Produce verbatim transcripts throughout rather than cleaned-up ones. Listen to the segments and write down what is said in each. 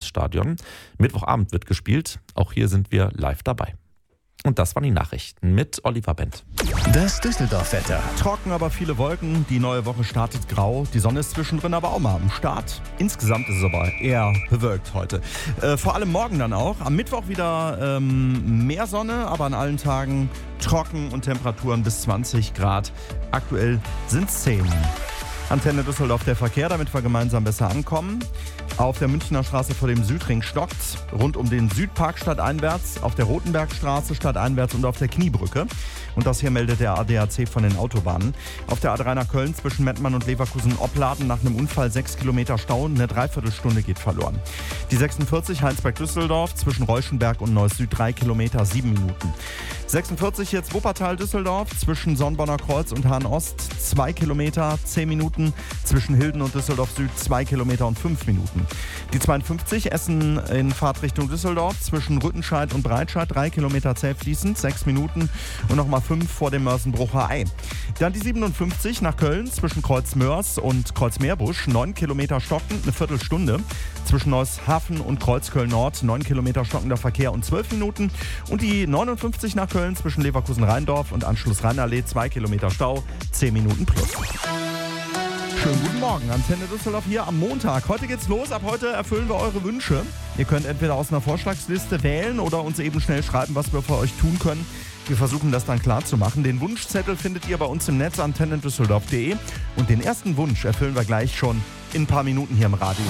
Stadion. Mittwochabend wird gespielt. Auch hier sind wir live dabei. Und das waren die Nachrichten mit Oliver Bent. Das Düsseldorf-Wetter. Trocken, aber viele Wolken. Die neue Woche startet grau. Die Sonne ist zwischendrin aber auch mal am Start. Insgesamt ist es aber eher bewölkt heute. Äh, vor allem morgen dann auch. Am Mittwoch wieder ähm, mehr Sonne, aber an allen Tagen trocken und Temperaturen bis zwanzig Grad. Aktuell sind es zehn. Antenne Düsseldorf, der Verkehr, damit wir gemeinsam besser ankommen. Auf der Münchner Straße vor dem Südring stockt, rund um den Südpark stadteinwärts, auf der Rotenbergstraße stadteinwärts und auf der Kniebrücke. Und das hier meldet der A D A C von den Autobahnen. Auf der A drei nach Köln zwischen Mettmann und Leverkusen-Opladen nach einem Unfall sechs Kilometer Stau, eine Dreiviertelstunde geht verloren. Die sechsundvierzig Heinsberg-Düsseldorf zwischen Reuschenberg und Neuss Süd drei Kilometer, sieben Minuten. sechsundvierzig jetzt Wuppertal-Düsseldorf zwischen Sonnbonner Kreuz und Hahn-Ost zwei Kilometer, zehn Minuten. Zwischen Hilden und Düsseldorf Süd zwei Kilometer und fünf Minuten. Die zweiundfünfzig Essen in Fahrtrichtung Düsseldorf zwischen Rüttenscheid und Breitscheid drei Kilometer zäh fließend, sechs Minuten und nochmal fünf vor dem Mörsenbrucher Ei. Dann die siebenundfünfzig nach Köln zwischen Kreuzmörs und Kreuzmeerbusch neun Kilometer stockend, eine Viertelstunde. Zwischen Neushafen und Kreuzköln Nord neun Kilometer stockender Verkehr und zwölf Minuten. Und die neunundfünfzig nach Köln zwischen Leverkusen-Rheindorf und Anschluss Rheinallee zwei Kilometer Stau, zehn Minuten plus. Schönen guten Morgen, Antenne Düsseldorf hier am Montag. Heute geht's los, ab heute erfüllen wir eure Wünsche. Ihr könnt entweder aus einer Vorschlagsliste wählen oder uns eben schnell schreiben, was wir für euch tun können. Wir versuchen das dann klar zu machen. Den Wunschzettel findet ihr bei uns im Netz antenne düsseldorf punkt de und den ersten Wunsch erfüllen wir gleich schon in ein paar Minuten hier im Radio.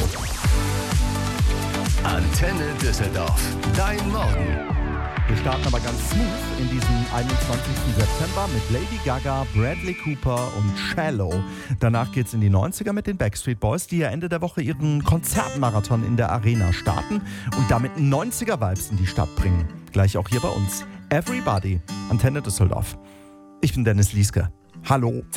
Antenne Düsseldorf, dein Morgen. Wir starten aber ganz smooth in diesem einundzwanzigsten September mit Lady Gaga, Bradley Cooper und Shallow. Danach geht's in die neunziger mit den Backstreet Boys, die ja Ende der Woche ihren Konzertmarathon in der Arena starten und damit neunziger-Vibes in die Stadt bringen. Gleich auch hier bei uns. Everybody, Antenne Düsseldorf. Ich bin Dennis Lieske. Hallo.